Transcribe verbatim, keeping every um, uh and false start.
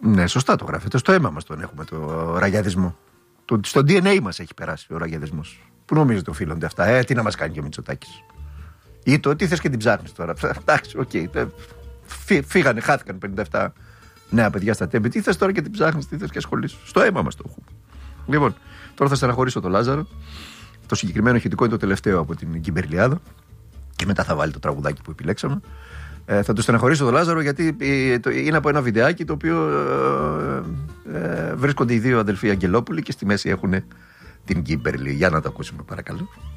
Ναι, σωστά το γράφετε. Στο αίμα μας τον έχουμε το ραγιαδισμό. Το, στο ντι εν έι μας έχει περάσει ο ραγιαδισμός. Πού νομίζετε οφείλονται αυτά, ε, τι να μας κάνει και ο Μητσοτάκης. Ή το τι θες και την ψάχνεις τώρα. Εντάξει, οκ. Okay. Φύγανε, χάθηκαν πενήντα επτά νέα παιδιά στα τέμπη. Τι θες τώρα και την ψάχνεις, τι θες και ασχολείσαι. Στο αίμα μας το έχουμε. Λοιπόν, τώρα θα στεναχωρήσω τον Λάζαρο. Το συγκεκριμένο ηχητικό είναι το τελευταίο από την Κιμπερλιάδα. Και μετά θα βάλει το τραγουδάκι που επιλέξαμε. Ε, θα του στεναχωρήσω τον Λάζαρο γιατί ε, το, είναι από ένα βιντεάκι το οποίο ε, ε, βρίσκονται οι δύο αδελφοί Αγγελόπουλοι και στη μέση έχουν την Κίμπερλι. Για να το ακούσουμε, παρακαλώ.